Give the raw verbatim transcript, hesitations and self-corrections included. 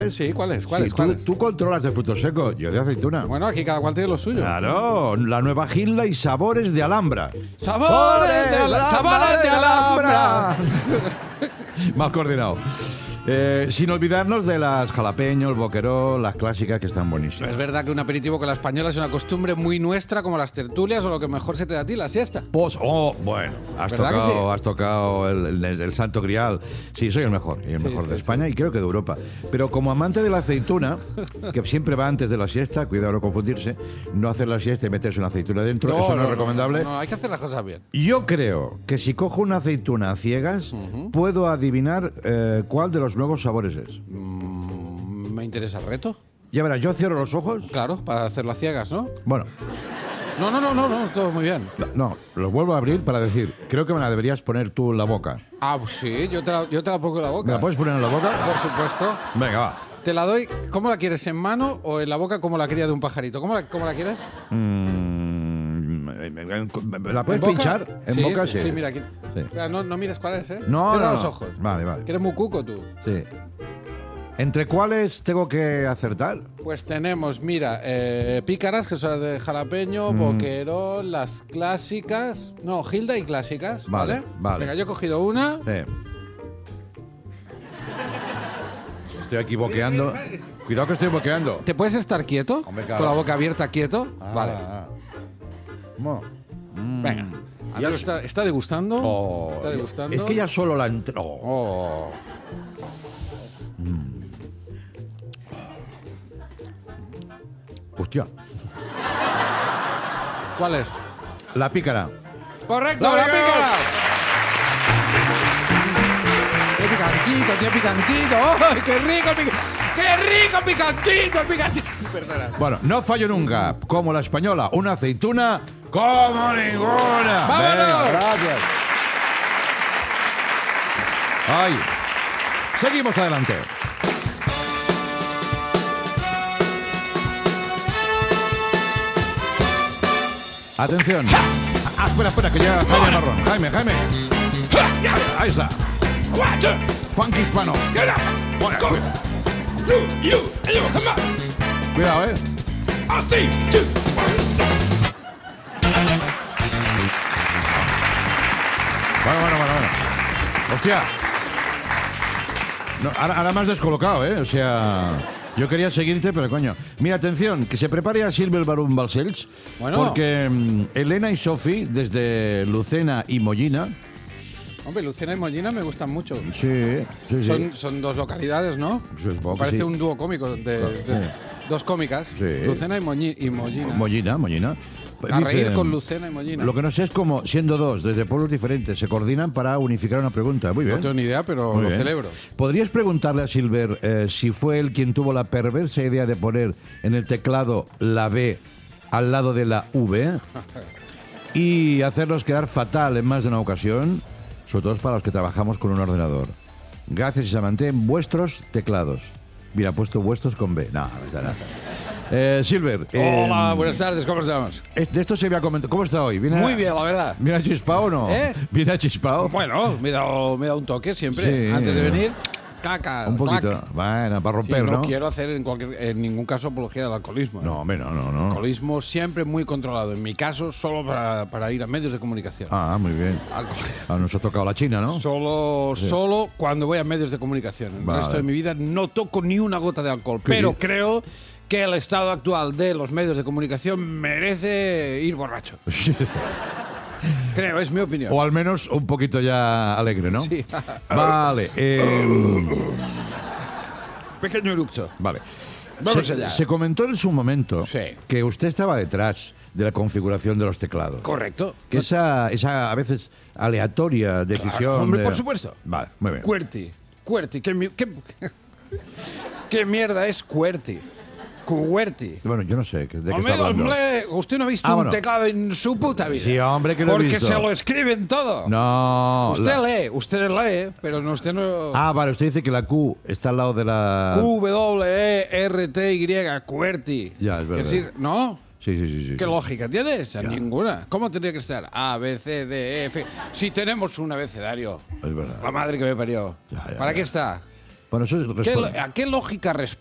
Sí, ¿cuál es? ¿Cuál Sí, es? ¿Cuál tú, es? tú controlas de frutos secos, yo de aceituna. Bueno, aquí cada cual tiene lo suyo. Claro, la nueva Gilda y sabores de Alhambra. ¡Sabores de, ala- sabores de Alhambra! Mal coordinado. Eh, sin olvidarnos de las jalapeños, boqueró, las clásicas que están buenísimas. Es verdad que un aperitivo con la española es una costumbre muy nuestra, como las tertulias o lo que mejor se te da a ti, la siesta. Pues, oh, bueno, has ¿Verdad que tocado, sí? has tocado el, el- el santo grial. Sí, soy el mejor, y el Sí, mejor sí, de España y creo que de Europa. Pero como amante de la aceituna, que siempre va antes de la siesta, cuidado no confundirse, no hacer la siesta y meterse una aceituna dentro, eso no, es recomendable. No, hay que hacer las cosas bien. Yo creo que si cojo una aceituna a ciegas, puedo adivinar eh, cuál de los nuevos sabores es. Mm, me interesa el reto. Ya verás, yo cierro los ojos. Claro, para hacerlo a ciegas, ¿no? Bueno, No, no, no, no, no, todo muy bien. no, no, los vuelvo a abrir para decir, creo que me la deberías poner tú en la boca. Ah, pues sí, yo te la, yo te la pongo en la boca. ¿Me la puedes poner en la boca? Por supuesto. Venga, va. Te la doy, ¿cómo la quieres? ¿En mano o en la boca como la cría de un pajarito? ¿Cómo la, cómo la quieres? Mm, ¿La puedes ¿En boca? pinchar? En boca, sí. Sí, mira aquí. Sí. Espera, no, no mires cuál es, ¿eh? No, Cierra no, los no. ojos. Vale, vale. ¿Que eres muy cuco tú? Sí. ¿Entre cuáles tengo que acertar? Pues tenemos, mira, eh, pícaras, que son las de jalapeño, Mm. boquerón, las clásicas. No, Gilda y clásicas, ¿vale? Vale, vale. Venga, yo he cogido una. Sí. Estoy aquí boqueando. Cuidado que estoy boqueando. ¿Te puedes estar quieto? Hombre, claro. Con la boca abierta, quieto. vale. Ah, ah. Mo. Mm. Venga. Ya Andrés es- está, está degustando. Oh, está degustando. Es que ya solo la entró. Oh. Hostia. ¿Cuál es? La pícara. ¡Correcto, ¡La la pícara! pícara! ¡Qué picantito, qué picantito! ¡Ay, qué rico el picantito! ¡Qué rico el picantito, el picantito! Perdona. Bueno, no fallo nunca. Como la española, una aceituna como ninguna. ¡Vámonos! Venga, gracias. Ay. Seguimos adelante. Atención. Ah, espera, espera, que ya Jaime Marrón. Jaime, Jaime. Ahí está. Funk hispano. Bueno, cu- cuidado, eh. Bueno, bueno, bueno, bueno. Hostia. No, ahora, ahora me has descolocado, ¿eh? O sea, yo quería seguirte, pero coño. Mira, atención, que se prepare a Silver Barum Balcells. Bueno. Porque mm, Elena y Sofi, desde Lucena y Mollina. Hombre, Lucena y Mollina me gustan mucho. Sí, sí, sí. Son, son dos localidades, ¿no? Sí, supongo que Parece sí. un dúo cómico de, de- sí. dos cómicas. Sí. Lucena y, Moñi- y Mollina. Mollina, Mollina. A reír Dice, con Lucena y Mollina. Lo que no sé es cómo, siendo dos, desde pueblos diferentes, se coordinan para unificar una pregunta. Muy bien. No tengo ni idea, pero Muy lo bien. celebro. ¿Podrías preguntarle a Silver eh, si fue él quien tuvo la perversa idea de poner en el teclado la B al lado de la V y hacernos quedar fatal en más de una ocasión, sobre todo para los que trabajamos con un ordenador? Gracias y se mantienen vuestros teclados. Mira, ha puesto vuestros con B. No, no está nada. Eh, Silver. eh, Hola, buenas tardes, ¿cómo estamos? es- De esto se había comentado. ¿Cómo está hoy? ¿Viene Muy a- bien, la verdad. ¿Viene a chispao o no? ¿Eh? ¿Viene a chispao? Bueno, me he dado, me he dado un toque siempre. Sí. Antes de venir, caca. Un poquito. clac. Bueno, para Sí, romper, no, ¿no? quiero hacer en, cualquier, en ningún caso apología del alcoholismo. ¿eh? No, hombre, no, no, no. Alcoholismo siempre muy controlado. En mi caso, solo para, para ir a medios de comunicación. Ah, muy bien. Alcohol- Ah, nos ha tocado la China, ¿no? Solo, solo cuando voy a medios de comunicación. El Vale. resto de mi vida no toco ni una gota de alcohol. Qué Pero bien. creo que el estado actual de los medios de comunicación merece ir borracho. Creo, es mi opinión. O al menos un poquito ya alegre, ¿no? Sí. Vale. eh, Pequeño eructo. vale. Vamos se, allá. se comentó en su momento Sí. que usted estaba detrás de la configuración de los teclados. Correcto. Que esa, esa a veces aleatoria decisión. Hombre, de- por supuesto. Vale, muy bien. QWERTY. QWERTY. ¿Qué, mi- qué, qué mierda es QWERTY? QWERTY. Bueno, yo no sé de qué Hombre, está hablando. hombre, usted no ha visto Ah, un bueno. teclado en su puta vida. Sí, hombre, que lo he Porque visto. se lo escriben todo. No. Usted la- lee, usted lee, pero no, usted no... Ah, vale, usted dice que la Q está al lado de la. Q, W, E, R, T, Y, QWERTY. Ya, es verdad. Es decir, ¿no? Sí, sí, sí. sí. ¿Qué lógica tienes? Ninguna. ¿Cómo tendría que estar? A, B, C, D, E, F. Si tenemos un abecedario. Es verdad. La madre que me parió. Ya, ya, ¿Para ya. qué está? Bueno, eso es ¿Qué respon- lo- ¿A qué lógica responde?